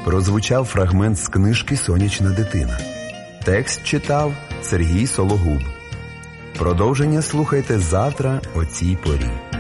Прозвучав фрагмент з книжки «Сонячна дитина». Текст читав Сергій Сологуб. Продовження слухайте завтра о цій порі.